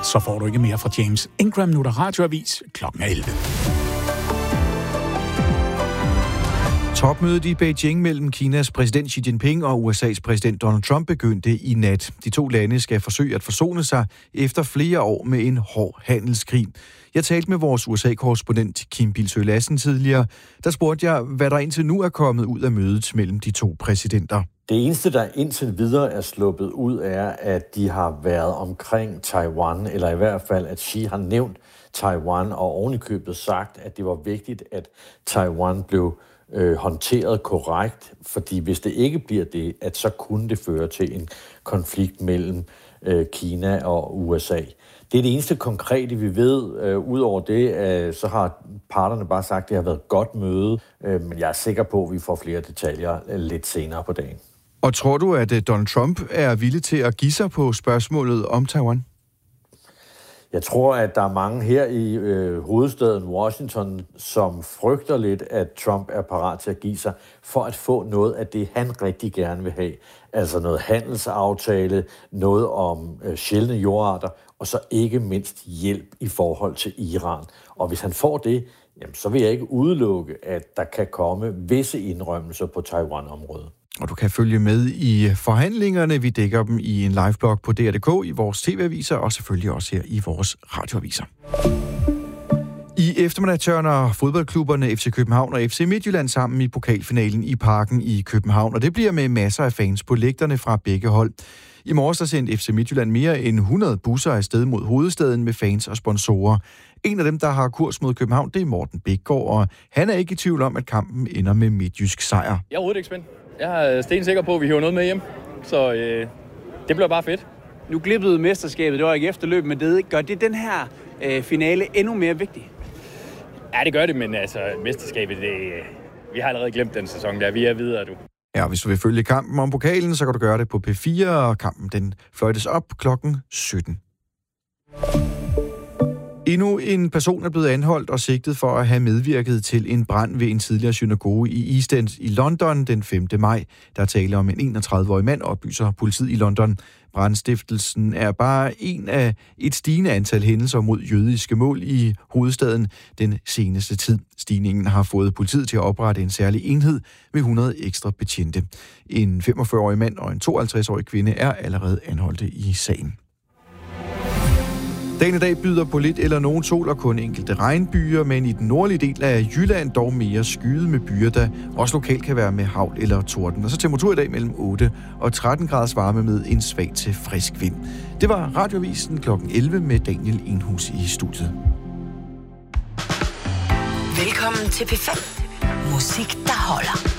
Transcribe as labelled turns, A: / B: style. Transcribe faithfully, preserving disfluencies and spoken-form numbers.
A: så får du ikke mere fra James Ingram. Nu er der radioavis klokken elleve.
B: Topmødet i Beijing mellem Kinas præsident Xi Jinping og U S A's præsident Donald Trump begyndte i nat. De to lande skal forsøge at forsone sig efter flere år med en hård handelskrig. Jeg talte med vores U S A-korrespondent Kim Bildsøe Lassen tidligere. Der spurgte jeg, hvad der indtil nu er kommet ud af mødet mellem de to præsidenter.
C: Det eneste, der indtil videre er sluppet ud, er, at de har været omkring Taiwan, eller i hvert fald, at Xi har nævnt Taiwan og ovenikøbet sagt, at det var vigtigt, at Taiwan blev øh, håndteret korrekt, fordi hvis det ikke bliver det, at så kunne det føre til en konflikt mellem øh, Kina og U S A. Det er det eneste konkrete, vi ved. Øh, Udover det, øh, så har parterne bare sagt, at det har været et godt møde, øh, men jeg er sikker på, at vi får flere detaljer øh, lidt senere på dagen.
B: Og tror du, at Donald Trump er villig til at give sig på spørgsmålet om Taiwan?
C: Jeg tror, at der er mange her i øh, hovedstaden Washington, som frygter lidt, at Trump er parat til at give sig for at få noget af det, han rigtig gerne vil have. Altså noget handelsaftale, noget om øh, sjældne jordarter, og så ikke mindst hjælp i forhold til Iran. Og hvis han får det, jamen, så vil jeg ikke udelukke, at der kan komme visse indrømmelser på Taiwan-området.
B: Og du kan følge med i forhandlingerne. Vi dækker dem i en liveblog på D R punktum d k, i vores tv-aviser og selvfølgelig også her i vores radioaviser. I eftermiddag tørner fodboldklubberne F C København og F C Midtjylland sammen i pokalfinalen i Parken i København, og det bliver med masser af fans på lægterne fra begge hold. I morges der sendte F C Midtjylland mere end hundrede busser afsted mod hovedstaden med fans og sponsorer. En af dem, der har kurs mod København, det er Morten Bækgaard, og han er ikke i tvivl om, at kampen ender med midtjysk sejr.
D: Jeg er overhovedet ikke spændt. Jeg er stensikker på, at vi hiver noget med hjem, så øh, det bliver bare fedt.
E: Nu glippede mesterskabet, det var ikke efterløb, men det gør det den her øh, finale endnu mere vigtig?
D: Ja, det gør det, men altså mesterskabet, det, vi har allerede glemt den sæson der. Vi er videre, du.
B: Ja, hvis du vil følge kampen om pokalen, så kan du gøre det på P fire, og kampen den fløjtes op klokken sytten. Endnu en person er blevet anholdt og sigtet for at have medvirket til en brand ved en tidligere synagoge i East End i London den femte maj. Der er tale om en enogtredive-årig mand, oplyser politiet i London. Brandstiftelsen er bare en af et stigende antal hændelser mod jødiske mål i hovedstaden den seneste tid. Stigningen har fået politiet til at oprette en særlig enhed med hundrede ekstra betjente. En femogfyrre-årig mand og en tooghalvtreds-årig kvinde er allerede anholdte i sagen. Dagen i dag byder på lidt eller nogen sol og kun enkelte regnbyer, men i den nordlige del af Jylland dog mere skyet med byer, der også lokalt kan være med hagl eller torden. Og så temperatur i dag mellem otte og tretten graders varme med en svag til frisk vind. Det var Radioavisen klokken elleve med Daniel Enhus i studiet.
F: Velkommen til P fem. Musik, der holder.